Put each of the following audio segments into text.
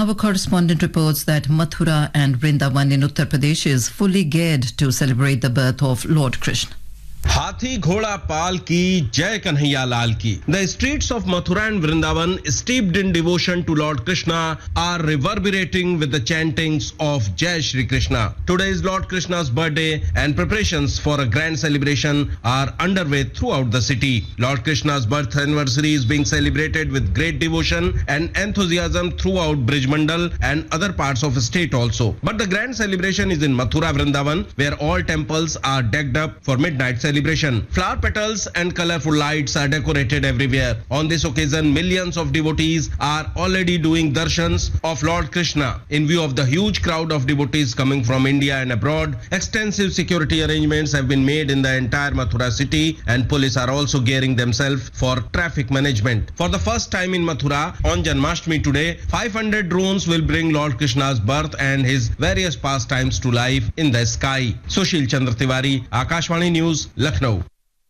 Our correspondent reports that Mathura and Vrindavan in Uttar Pradesh is fully geared to celebrate the birth of Lord Krishna. हाथी घोड़ा पाल की जय कन्हैया लाल की. The streets of Mathura and Vrindavan, steeped in devotion to Lord Krishna, are reverberating with the chantings of Jai Shri Krishna. Today is Lord Krishna's birthday and preparations for a grand celebration are underway throughout the city. Lord Krishna's birth anniversary is being celebrated with great devotion and enthusiasm throughout Brij Mandal and other parts of the state also. But the grand celebration is in Mathura, Vrindavan, where all temples are decked up for midnight celebration. Flower petals and colorful lights are decorated everywhere. On this occasion, millions of devotees are already doing darshans of Lord Krishna. In view of the huge crowd of devotees coming from India and abroad, extensive security arrangements have been made in the entire Mathura city, and police are also gearing themselves for traffic management. For the first time in Mathura, on Janmashtami today, 500 drones will bring Lord Krishna's birth and his various pastimes to life in the sky. Sushil Chandra Tiwari, Akashvani News, Lucknow.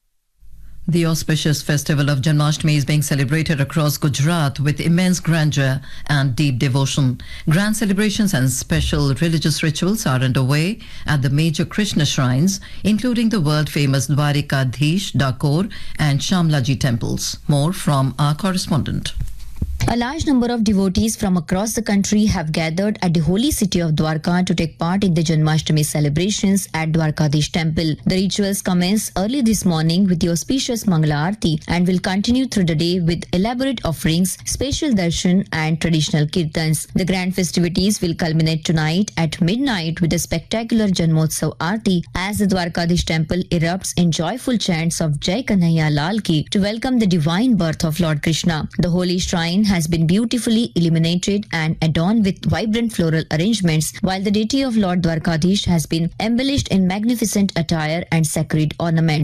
The auspicious festival of Janmashtami is being celebrated across Gujarat with immense grandeur and deep devotion. Grand celebrations and special religious rituals are underway at the major Krishna shrines, including the world-famous Dwarikadhish, Dakor and Shamlaji temples. More from our correspondent. A large number of devotees from across the country have gathered at the holy city of Dwarka to take part in the Janmashtami celebrations at Dwarkadish temple. The rituals commence early this morning with the auspicious Mangala Aarti and will continue through the day with elaborate offerings, special darshan and traditional kirtans. The grand festivities will culminate tonight at midnight with a spectacular Janmotsav Aarti as the Dwarkadish temple erupts in joyful chants of Jai Kanhaiya Lal Ki to welcome the divine birth of Lord Krishna. The holy shrine has been beautifully illuminated and adorned with vibrant floral arrangements, while the deity of Lord Dwarkadish has been embellished in magnificent attire and sacred ornaments.